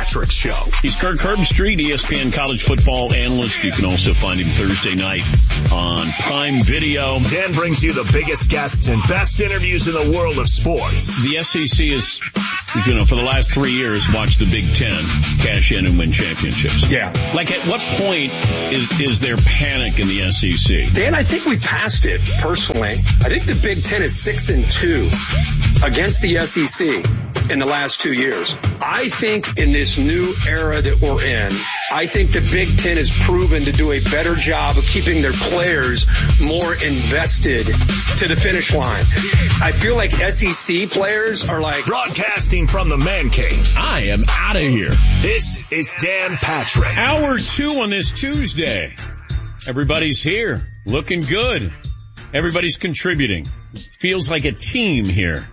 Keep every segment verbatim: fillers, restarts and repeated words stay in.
Patrick Show. He's Kirk Herbstreit, E S P N college football analyst. You can also find him Thursday night on Prime Video. Dan brings you the biggest guests and best interviews in the world of sports. The S E C is, you know, for the last three years, watched the Big Ten cash in and win championships. Yeah. Like, at what point is, is there panic in the S E C? Dan, I think we passed it, personally. I think the Big Ten is six and two against the S E C in the last two years. I think in this new era that we're in, I think the Big Ten has proven to do a better job of keeping their players more invested to the finish line. I feel like S E C players are like... Broadcasting from the Man Cave. I am out of here. This is Dan Patrick. Hour two on this Tuesday. Everybody's here. Looking good. Everybody's contributing. Feels like a team here.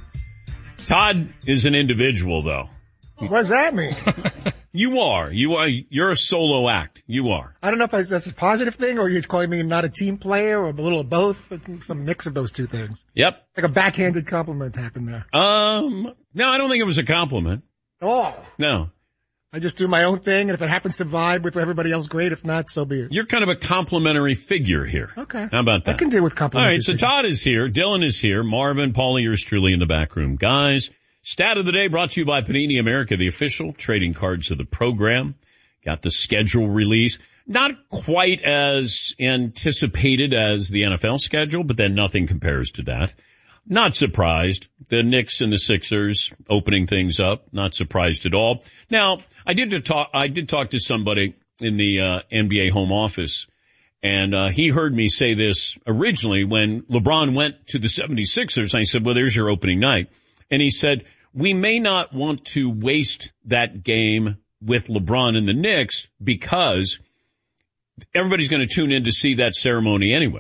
Todd is an individual, though. What does that mean? You are. You are. You're a solo act. You are. I don't know if that's a positive thing or you're calling me not a team player or a little of both. Some mix of those two things. Yep. Like a backhanded compliment happened there. Um, no, I don't think it was a compliment. Oh. No. I just do my own thing, and if it happens to vibe with everybody else, great. If not, so be it. You're kind of a complimentary figure here. Okay. How about that? I can deal with complimentary. All right, so figures. Todd is here. Dylan is here. Marvin, Paulie, yours truly in the back room. Guys, stat of the day brought to you by Panini America, the official trading cards of the program. Got the schedule release. Not quite as anticipated as the N F L schedule, but then nothing compares to that. Not surprised. The Knicks and the Sixers opening things up. Not surprised at all. Now, I did talk, I did talk to somebody in the uh, N B A home office, and uh, he heard me say this originally when LeBron went to the seventy-sixers. I said, well, there's your opening night. And he said, we may not want to waste that game with LeBron and the Knicks because everybody's going to tune in to see that ceremony anyway.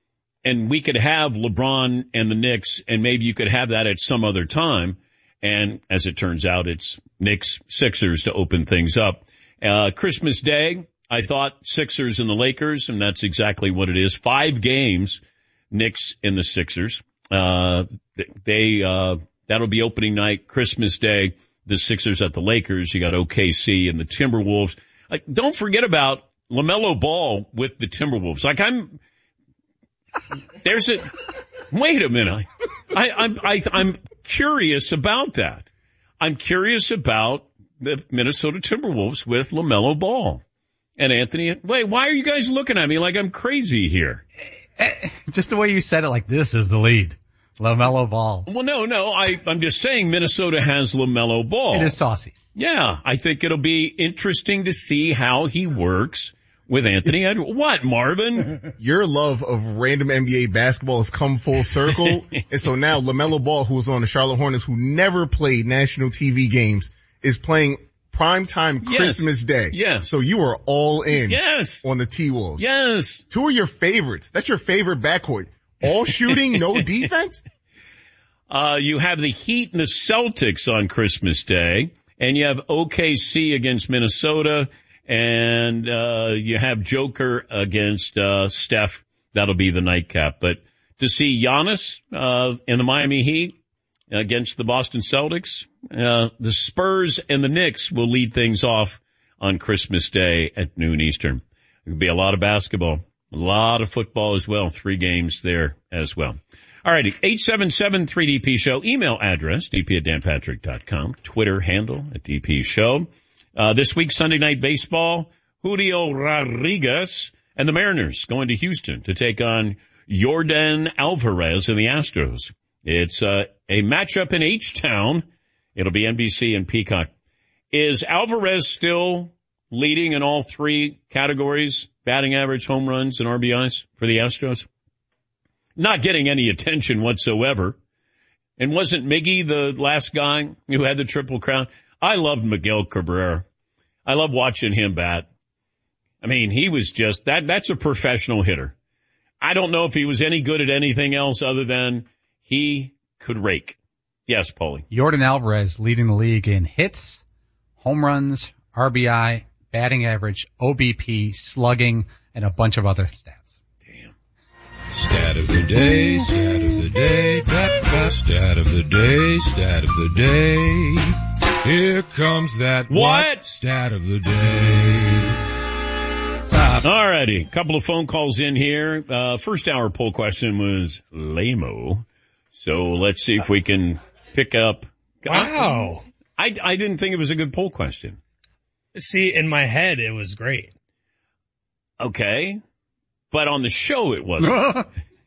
And we could have LeBron and the Knicks, and maybe you could have that at some other time. And as it turns out, it's Knicks Sixers to open things up. Uh, Christmas Day, I thought Sixers and the Lakers, and that's exactly what it is. Five games, Knicks and the Sixers. Uh, they, uh, that'll be opening night, Christmas Day, the Sixers at the Lakers. You got O K C and the Timberwolves. Like, don't forget about LaMelo Ball with the Timberwolves. Like, I'm, There's a, wait a minute. I, I'm, I, I'm curious about that. I'm curious about the Minnesota Timberwolves with LaMelo Ball and Anthony. Wait, why are you guys looking at me like I'm crazy here? Just the way you said it, like this is the lead. LaMelo Ball. Well, no, no, I, I'm just saying Minnesota has LaMelo Ball. It is saucy. Yeah, I think it'll be interesting to see how he works with Anthony Edwards. What, Marvin? Your love of random N B A basketball has come full circle. And so now LaMelo Ball, who was on the Charlotte Hornets, who never played national T V games, is playing primetime Yes. Christmas Day. Yes. So you are all in Yes. on the T-Wolves. Yes. Two of your favorites. That's your favorite backcourt. All shooting, no defense? Uh, you have the Heat and the Celtics on Christmas Day, and you have O K C against Minnesota, and uh you have Joker against uh Steph. That'll be the nightcap. But to see Giannis uh in the Miami Heat against the Boston Celtics, uh the Spurs and the Knicks will lead things off on Christmas Day at noon Eastern. There'll be a lot of basketball, a lot of football as well. Three games there as well. All righty, eight seven seven three D P show. Email address, d p at dan patrick dot com. Twitter handle at D P show. Uh, this week, Sunday Night Baseball, Julio Rodriguez and the Mariners going to Houston to take on Yordan Alvarez and the Astros. It's uh, a matchup in H-Town. It'll be N B C and Peacock. Is Alvarez still leading in all three categories, batting average, home runs, and R B Is for the Astros? Not getting any attention whatsoever. And wasn't Miggy the last guy who had the Triple Crown? I loved Miguel Cabrera. I love watching him bat. I mean, he was just, that. that's a professional hitter. I don't know if he was any good at anything else other than he could rake. Yes, Paulie. Yordan Alvarez leading the league in hits, home runs, R B I, batting average, O B P, slugging, and a bunch of other stats. Damn. Stat of the day, stat of the day, da, da, stat of the day, stat of the day. Here comes that What? stat of the day. All righty. Couple of phone calls in here. Uh, first hour poll question was lame-o. So let's see if we can pick up. Wow. I, I didn't think it was a good poll question. See, in my head, it was great. Okay. But on the show, it wasn't.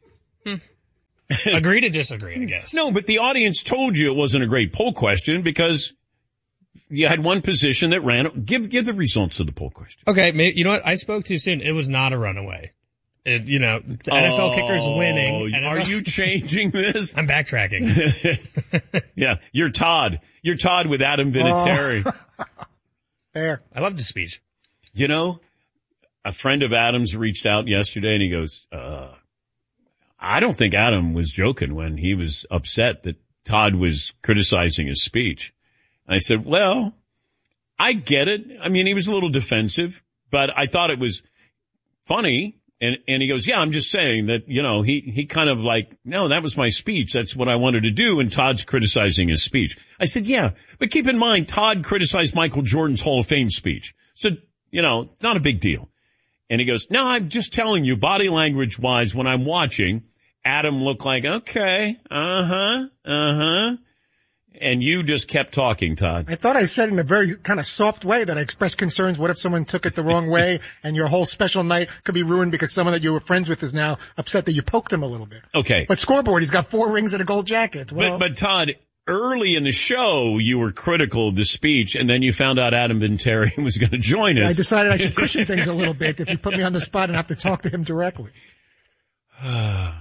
Agree to disagree, I guess. No, but the audience told you it wasn't a great poll question because you had one position that ran. Give give the results of the poll question. Okay, maybe, you know what? I spoke too soon. It was not a runaway. It, you know, the N F L oh, kickers winning. Are you changing this? I'm backtracking. Yeah, you're Todd. You're Todd with Adam Vinatieri. Oh. There. I loved his speech. You know, a friend of Adam's reached out yesterday and he goes, uh, I don't think Adam was joking when he was upset that Todd was criticizing his speech. And I said, well, I get it. I mean, he was a little defensive, but I thought it was funny. And, and he goes, yeah, I'm just saying that, you know, he, he kind of like, no, that was my speech. That's what I wanted to do. And Todd's criticizing his speech. I said, yeah, but keep in mind, Todd criticized Michael Jordan's Hall of Fame speech. So, you know, not a big deal. And he goes, no, I'm just telling you, body language wise, when I'm watching, Adam looked like, okay, uh-huh, uh-huh. And you just kept talking, Todd. I thought I said in a very kind of soft way that I expressed concerns. What if someone took it the wrong way and your whole special night could be ruined because someone that you were friends with is now upset that you poked him a little bit. Okay. But scoreboard, he's got four rings and a gold jacket. Well, But, but Todd, early in the show, you were critical of the speech, and then you found out Adam Vinatieri was going to join us. I decided I should cushion things a little bit if you put me on the spot and have to talk to him directly. yeah.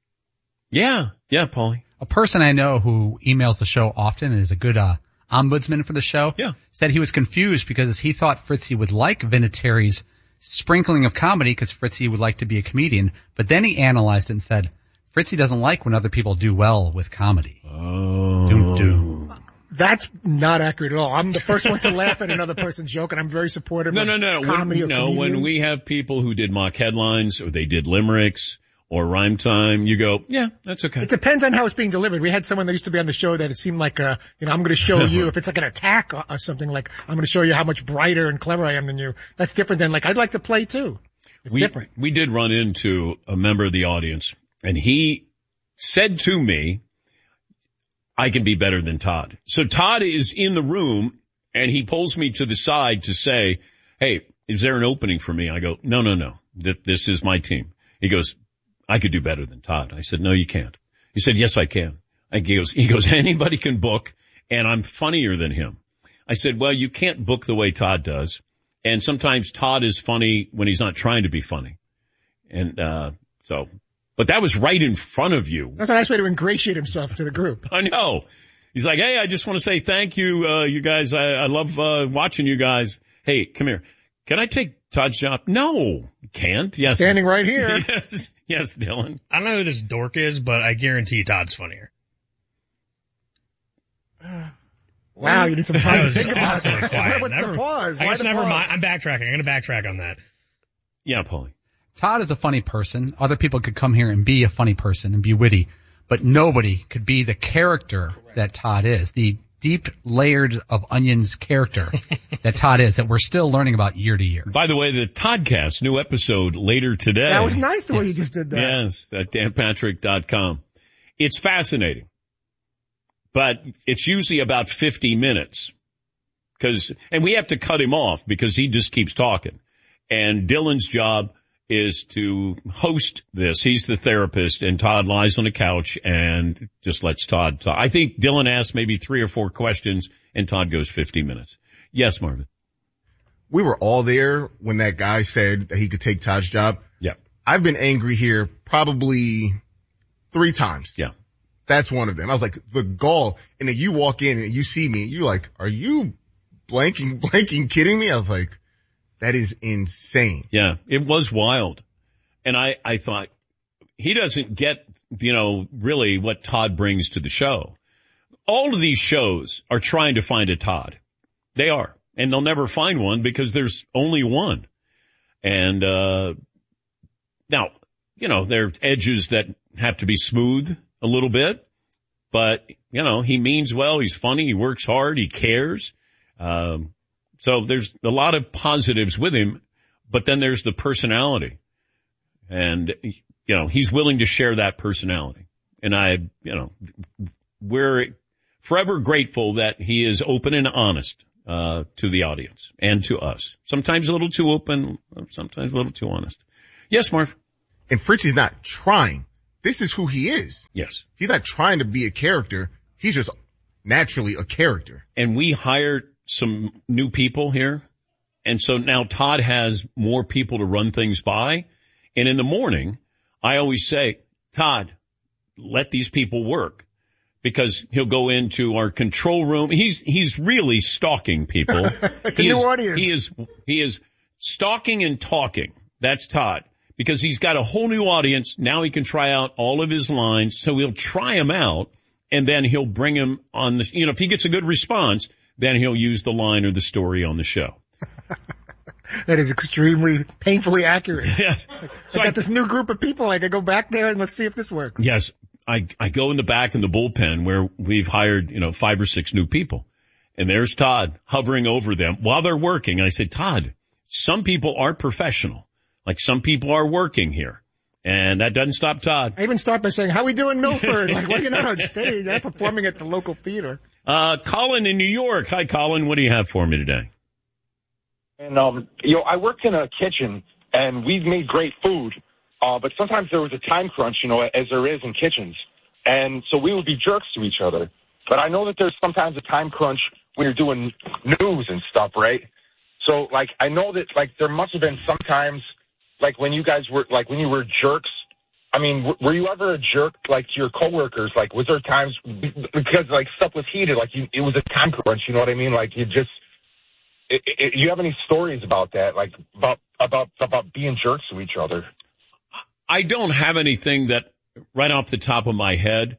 Yeah, Paulie. A person I know who emails the show often and is a good uh, ombudsman for the show Yeah. said he was confused because he thought Fritzy would like Vinatieri's sprinkling of comedy because Fritzy would like to be a comedian. But then he analyzed it and said, Fritzy doesn't like when other people do well with comedy. Oh. Doom, doom. That's not accurate at all. I'm the first one to laugh at another person's joke, and I'm very supportive No, of no, no. comedy When, or no, when comedians. we have people who did mock headlines or they did limericks or rhyme time, you go, yeah, that's okay. It depends on how it's being delivered. We had someone that used to be on the show that it seemed like, uh, you know, I'm going to show you, if it's like an attack or, or something like, I'm going to show you how much brighter and clever I am than you. That's different than like, I'd like to play too. It's we, different. We did run into a member of the audience, and he said to me, I can be better than Todd. So Todd is in the room, and he pulls me to the side to say, hey, is there an opening for me? I go, no, no, no. Th- this is my team. He goes, I could do better than Todd. I said, no, you can't. He said, yes, I can. I goes, he goes, anybody can book, and I'm funnier than him. I said, well, you can't book the way Todd does. And sometimes Todd is funny when he's not trying to be funny. And, uh, so, but that was right in front of you. That's a nice way to ingratiate himself to the group. I know. He's like, hey, I just want to say thank you, uh, you guys. I, I love, uh, watching you guys. Hey, come here. Can I take Todd's job? No, can't. Yes. Standing right here. Yes. Yes, Dylan. I don't know who this dork is, but I guarantee Todd's funnier. Wow, you need some time That to was think about awfully that. quiet. What's Never- the pause? I Why guess the never pause? mind. I'm backtracking. I'm going to backtrack on that. Yeah, Paulie. Todd is a funny person. Other people could come here and be a funny person and be witty, but nobody could be the character that Todd is, the deep layered of onions character that Todd is, that we're still learning about year to year. By the way, the Toddcast, new episode later today. That was nice the way you just did that. Yes, at dan patrick dot com. It's fascinating, but it's usually about fifty minutes. Cause, and we have to cut him off because he just keeps talking. And Dylan's job is to host this. He's the therapist, and Todd lies on the couch and just lets Todd talk. I think Dylan asks maybe three or four questions, and Todd goes fifty minutes. Yes, Marvin. We were all there when that guy said that he could take Todd's job. Yeah. I've been angry here probably three times. Yeah. That's one of them. I was like, the gall. And then you walk in and you see me. You're like, are you blanking, blanking kidding me? I was like, that is insane. Yeah, it was wild. And I, I thought, he doesn't get, you know, really what Todd brings to the show. All of these shows are trying to find a Todd. They are. And they'll never find one because there's only one. And, uh, now, you know, there are edges that have to be smooth a little bit, but, you know, he means well. He's funny. He works hard. He cares. Um, so there's a lot of positives with him, but then there's the personality. And, you know, he's willing to share that personality. And I, you know, we're forever grateful that he is open and honest, uh, to the audience and to us. Sometimes a little too open, sometimes a little too honest. Yes, Marv? And Fritzy's not trying. This is who he is. Yes. He's not trying to be a character. He's just naturally a character. And we hired some new people here. And so now Todd has more people to run things by. And in the morning, I always say, Todd, let these people work, because he'll go into our control room. He's, he's really stalking people. It's he a new is, audience. He is, he is stalking and talking. That's Todd, because he's got a whole new audience. Now he can try out all of his lines. So he'll try them out, and then he'll bring him on the, you know, if he gets a good response, then he'll use the line or the story on the show. That is extremely painfully accurate. Yes. So I got I, this new group of people. I can go back there and let's see if this works. yes. I, I go in the back in the bullpen where we've hired, you know, five or six new people. And there's Todd hovering over them while they're working. And I say, Todd, some people are professional. Like some people are working here. And that doesn't stop Todd. I even start by saying, how we doing, Milford? Like, why are you not on stage? I'm performing at the local theater. Uh, Colin in New York. Hi, Colin. What do you have for me today? And, um, you know, I work in a kitchen, and we've made great food, uh, but sometimes there was a time crunch, you know, as there is in kitchens. And so we would be jerks to each other. But I know that there's sometimes a time crunch when you're doing news and stuff, right? So, like, I know that, like, there must have been sometimes, like, when you guys were, like, when you were jerks, I mean, w- were you ever a jerk, like, to your coworkers? Like, was there times, because, like, stuff was heated, like, you, it was a time crunch, you know what I mean? Like, you just... It, it, you have any stories about that, like about about about being jerks to each other? I don't have anything that right off the top of my head.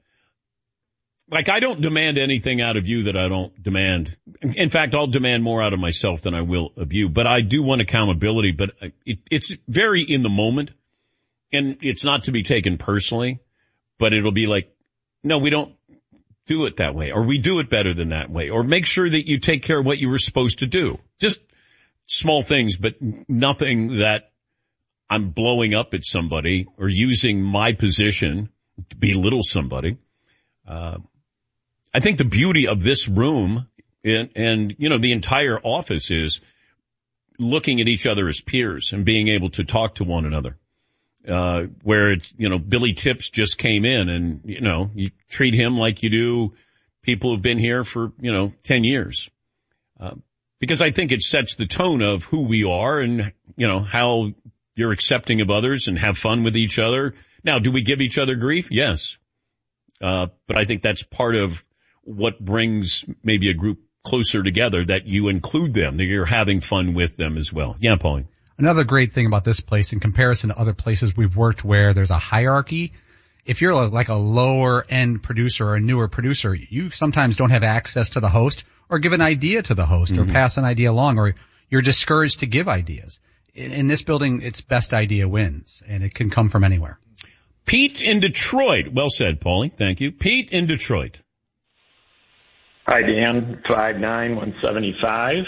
Like, I don't demand anything out of you that I don't demand. In fact, I'll demand more out of myself than I will of you. But I do want accountability. But it, it's very in the moment, and it's not to be taken personally. But it'll be like, no, we don't do it that way, or we do it better than that way, or make sure that you take care of what you were supposed to do. Just small things, but nothing that I'm blowing up at somebody or using my position to belittle somebody. Uh, I think the beauty of this room and, and, you know, the entire office is looking at each other as peers and being able to talk to one another. Uh, where it's, you know, Billy Tips just came in and, you know, you treat him like you do people who've been here for, you know, ten years. Uh, because I think it sets the tone of who we are and, you know, how you're accepting of others and have fun with each other. Now, do we give each other grief? Yes. Uh, but I think that's part of what brings maybe a group closer together, that you include them, that you're having fun with them as well. Yeah, Pauline. Another great thing about this place in comparison to other places we've worked where there's a hierarchy, if you're a, like a lower end producer or a newer producer, you sometimes don't have access to the host or give an idea to the host mm-hmm. or pass an idea along, or you're discouraged to give ideas. In, in this building, it's best idea wins, and it can come from anywhere. Pete in Detroit. Well said, Paulie. Thank you. Pete in Detroit. Hi, Dan. five nine, one seventy-five.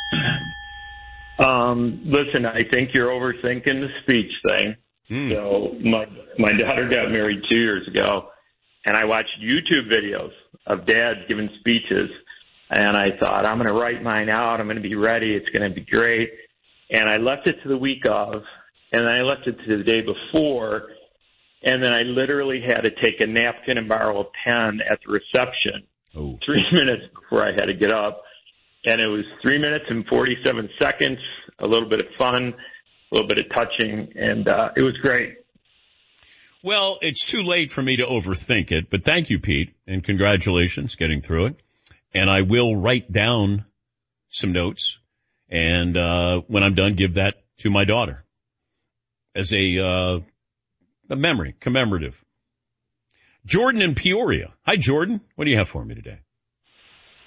Um, listen, I think you're overthinking the speech thing. Mm. So my my daughter got married two years ago, and I watched YouTube videos of dads giving speeches, and I thought, I'm going to write mine out. I'm going to be ready. It's going to be great. And I left it to the week of, and then I left it to the day before, and then I literally had to take a napkin and borrow a pen at the reception oh. three minutes before I had to get up. And it was three minutes and forty-seven seconds, a little bit of fun, a little bit of touching, and uh, it was great. Well, it's too late for me to overthink it, but thank you, Pete, and congratulations getting through it. And I will write down some notes, and uh, when I'm done, give that to my daughter as a, uh, a memory, commemorative. Jordan in Peoria. Hi, Jordan. What do you have for me today?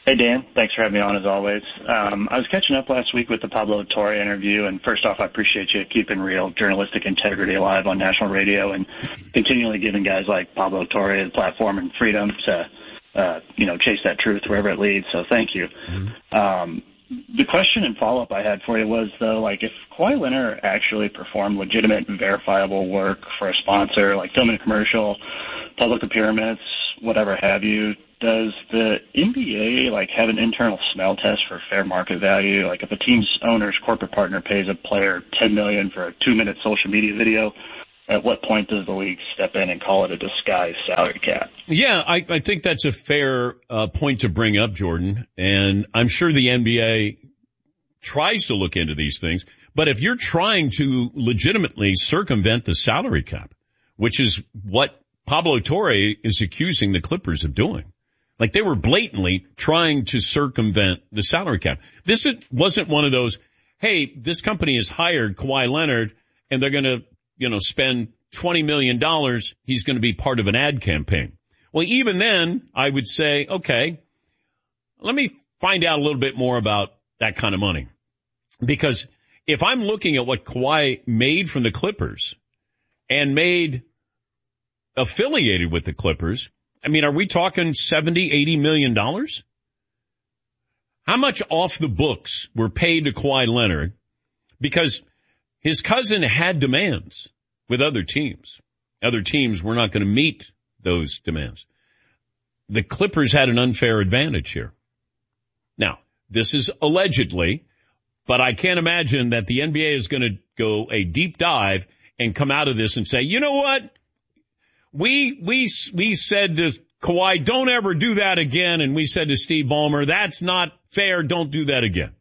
Hey, Dan. Thanks for having me on, as always. Um, I was catching up last week with the Pablo Torre interview, and first off, I appreciate you keeping real journalistic integrity alive on national radio and continually giving guys like Pablo Torre the platform and freedom to, uh, you know, chase that truth wherever it leads, so thank you. Mm-hmm. Um, the question and follow-up I had for you was, though, like, if Kawhi Leonard actually performed legitimate and verifiable work for a sponsor, like filming a commercial, public appearance, whatever have you, does the N B A like have an internal smell test for fair market value? Like if a team's owner's corporate partner pays a player ten million dollars for a two-minute social media video, at what point does the league step in and call it a disguised salary cap? Yeah, I, I think that's a fair uh, point to bring up, Jordan. And I'm sure the N B A tries to look into these things. But if you're trying to legitimately circumvent the salary cap, which is what Pablo Torre is accusing the Clippers of doing, like they were blatantly trying to circumvent the salary cap. This wasn't one of those, hey, this company has hired Kawhi Leonard and they're going to, you know, spend twenty million dollars. He's going to be part of an ad campaign. Well, even then I would say, okay, let me find out a little bit more about that kind of money. Because if I'm looking at what Kawhi made from the Clippers and made affiliated with the Clippers, I mean, are we talking seventy, eighty million dollars? How much off the books were paid to Kawhi Leonard because his cousin had demands with other teams? Other teams were not going to meet those demands. The Clippers had an unfair advantage here. Now, this is allegedly, but I can't imagine that the N B A is going to go a deep dive and come out of this and say, you know what? We, we, we said to Kawhi, don't ever do that again. And we said to Steve Ballmer, that's not fair. Don't do that again.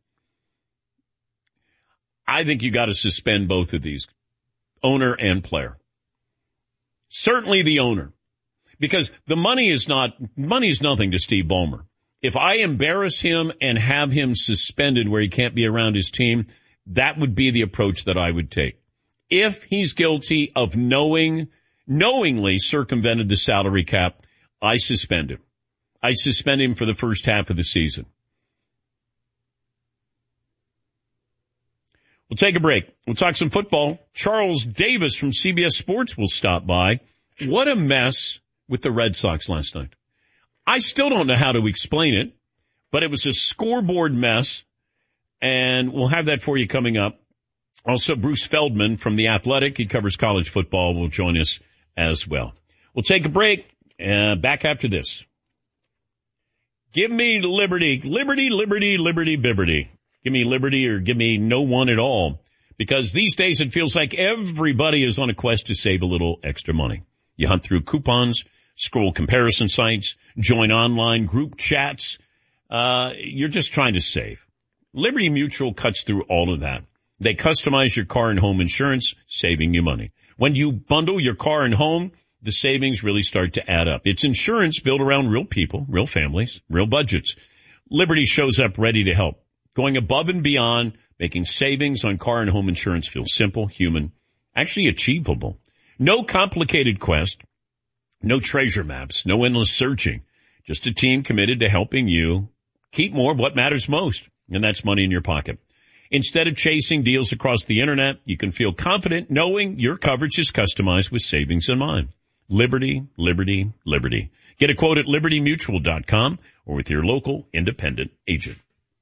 I think you got to suspend both of these, owner and player. Certainly the owner, because the money is not, money is nothing to Steve Ballmer. If I embarrass him and have him suspended where he can't be around his team, that would be the approach that I would take. If he's guilty of knowing knowingly circumvented the salary cap, I suspend him. I suspend him for the first half of the season. We'll take a break. We'll talk some football. Charles Davis from C B S Sports will stop by. What a mess with the Red Sox last night. I still don't know how to explain it, but it was a scoreboard mess, and we'll have that for you coming up. Also, Bruce Feldman from The Athletic, he covers college football, will join us as well. We'll take a break. Uh, back after this. Give me liberty, liberty, liberty, liberty, bibberty. Give me liberty or give me no one at all. Because these days it feels like everybody is on a quest to save a little extra money. You hunt through coupons, scroll comparison sites, join online group chats. Uh, you're just trying to save. Liberty Mutual cuts through all of that. They customize your car and home insurance, saving you money. When you bundle your car and home, the savings really start to add up. It's insurance built around real people, real families, real budgets. Liberty shows up ready to help, going above and beyond, making savings on car and home insurance feel simple, human, actually achievable. No complicated quest, no treasure maps, no endless searching. Just a team committed to helping you keep more of what matters most, and that's money in your pocket. Instead of chasing deals across the internet, you can feel confident knowing your coverage is customized with savings in mind. Liberty, liberty, liberty. Get a quote at liberty mutual dot com or with your local independent agent.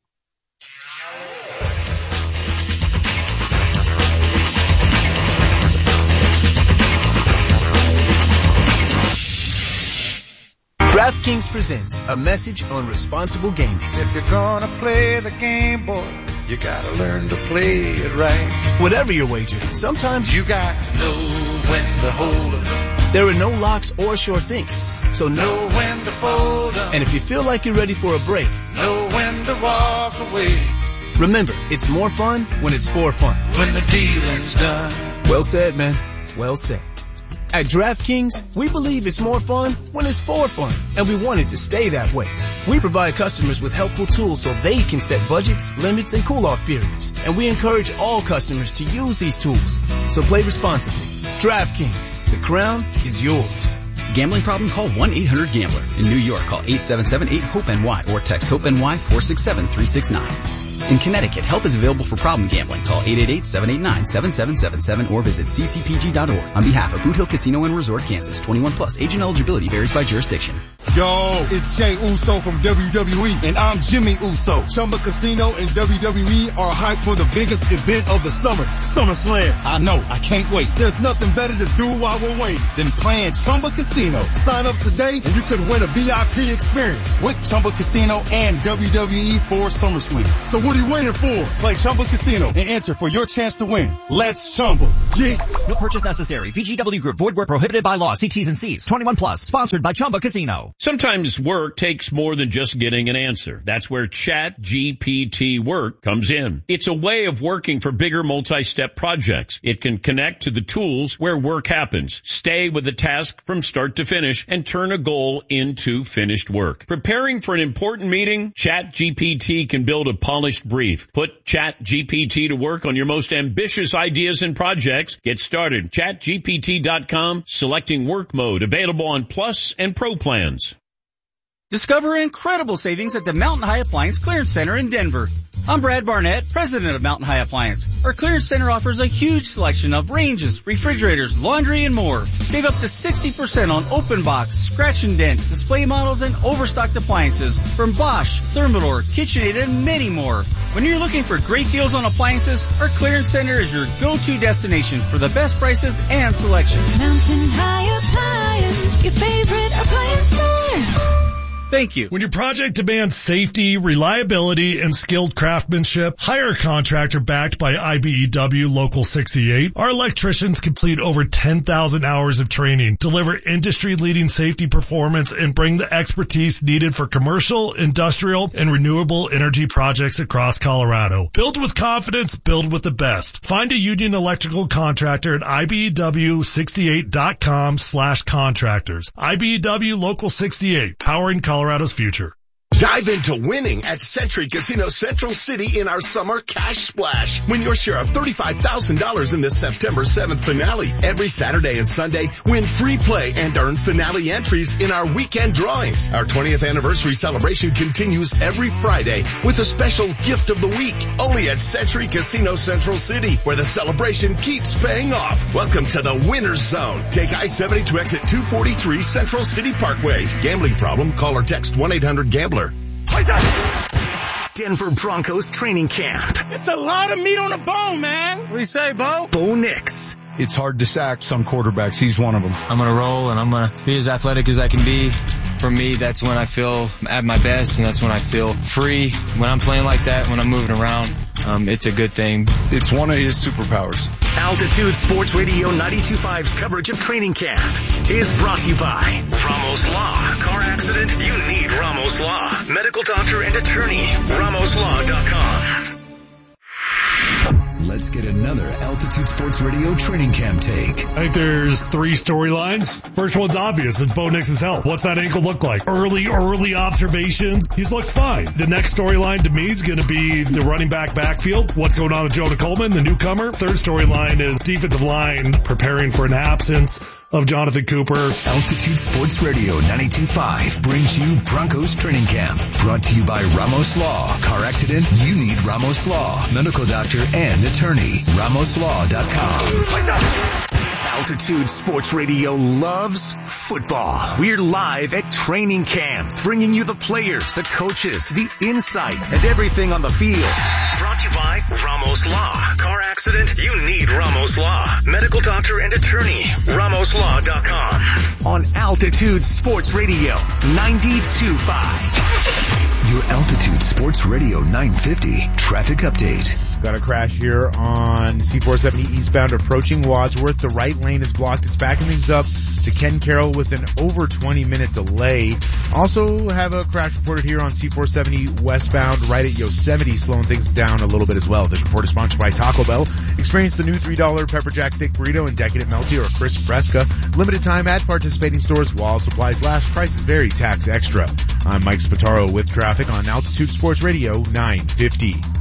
DraftKings presents a message on responsible gaming. If you're gonna play the game, boy, you gotta learn to play it right. Whatever your wager, sometimes you got to know when to hold 'em. There are no locks or sure things, so know when to fold 'em. And if you feel like you're ready for a break, know when to walk away. Remember, it's more fun when it's for fun. When the dealing's done. Well said, man. Well said. At DraftKings, we believe it's more fun when it's for fun, and we want it to stay that way. We provide customers with helpful tools so they can set budgets, limits, and cool-off periods, and we encourage all customers to use these tools. So play responsibly. DraftKings, the crown is yours. gambling problem? Call one eight hundred gambler. In New York, call eight seven seven eight hope N Y or text HOPE-NY four six seven three six nine. In Connecticut, help is available for problem gambling. Call eight eight eight seven eight nine seven seven seven seven or visit c c p g dot org. On behalf of Boot Hill Casino and Resort, Kansas, twenty-one plus. Agent eligibility varies by jurisdiction. Yo, it's Jey Uso from W W E, and I'm Jimmy Uso. Chumba Casino and W W E are hyped for the biggest event of the summer, SummerSlam. I know, I can't wait. There's nothing better to do while we're waiting than playing Chumba Casino. Sign up today and you could win a V I P experience with Chumba Casino and W W E for SummerSlam. So what are you waiting for? Play Chumba Casino and enter for your chance to win. Let's Chumba. Yeah. No purchase necessary. V G W Group. Void where prohibited by law. See T's and C's. twenty-one plus. Sponsored by Chumba Casino. Sometimes work takes more than just getting an answer. That's where Chat G P T Work comes in. It's a way of working for bigger multi-step projects. It can connect to the tools where work happens, stay with the task from start to finish, and turn a goal into finished work. Preparing for an important meeting? Chat G P T can build a polished brief. Put Chat G P T to work on your most ambitious ideas and projects. Get started. chat G P T dot com, selecting work mode, available on Plus and Pro plans. Discover incredible savings at the Mountain High Appliance Clearance Center in Denver. I'm Brad Barnett, president of Mountain High Appliance. Our clearance center offers a huge selection of ranges, refrigerators, laundry, and more. Save up to sixty percent on open box, scratch and dent, display models, and overstocked appliances from Bosch, Thermador, KitchenAid, and many more. When you're looking for great deals on appliances, our clearance center is your go-to destination for the best prices and selection. Mountain High Appliance, your favorite appliance store. Thank you. When your project demands safety, reliability, and skilled craftsmanship, hire a contractor backed by I B E W Local sixty-eight. Our electricians complete over ten thousand hours of training, deliver industry-leading safety performance, and bring the expertise needed for commercial, industrial, and renewable energy projects across Colorado. Build with confidence, build with the best. Find a union electrical contractor at I B E W sixty-eight dot com slash contractors. I B E W Local sixty-eight, powering Colorado's future. Dive into winning at Century Casino Central City in our summer cash splash. Win your share of thirty-five thousand dollars in the September seventh finale. Every Saturday and Sunday, win free play and earn finale entries in our weekend drawings. Our twentieth anniversary celebration continues every Friday with a special gift of the week. Only at Century Casino Central City, where the celebration keeps paying off. Welcome to the Winner's Zone. Take I seventy to exit two forty-three Central City Parkway. Gambling problem? Call or text one eight hundred gambler. Denver Broncos training camp. It's a lot of meat on the bone, man. What do you say, Bo? Bo Nix. It's hard to sack some quarterbacks. He's one of them. I'm going to roll, and I'm going to be as athletic as I can be. For me, that's when I feel at my best, and that's when I feel free. When I'm playing like that, when I'm moving around, um, it's a good thing. It's one of his superpowers. Altitude Sports Radio ninety-two point five's coverage of training camp is brought to you by Ramos Law. Car accident? You need Ramos Law. Medical doctor and attorney. Ramos Law dot com. Let's get another Altitude Sports Radio training camp take. I think there's three storylines. First one's obvious. It's Bo Nix's health. What's that ankle look like? Early, early observations. He's looked fine. The next storyline to me is going to be the running back backfield. What's going on with Jonah Coleman, the newcomer? Third storyline is defensive line preparing for an absence of Jonathan Cooper. Altitude Sports Radio ninety-two point five brings you Broncos Training Camp. Brought to you by Ramos Law. Car accident? You need Ramos Law. Medical doctor and attorney. Ramos Law dot com. Altitude Sports Radio loves football. We're live at training camp, bringing you the players, the coaches, the insight, and everything on the field. Brought to you by Ramos Law. Car accident? You need Ramos Law. Medical doctor and attorney. Ramos Law dot com. On Altitude Sports Radio ninety-two point five. Your Altitude Sports Radio nine fifty traffic update. Got a crash here on C four seventy eastbound approaching Wadsworth. The right lane is blocked. It's backing things up to Ken Carroll with an over twenty minute delay. Also have a crash reported here on C four seventy westbound right at Yosemite, slowing things down a little bit as well. This report is sponsored by Taco Bell. Experience the new three dollar Pepper Jack Steak Burrito and Decadent Melty or Crisp Fresca. Limited time at participating stores while supplies last. Prices vary. Tax extra. I'm Mike Spataro with traffic on Altitude Sports Radio nine fifty.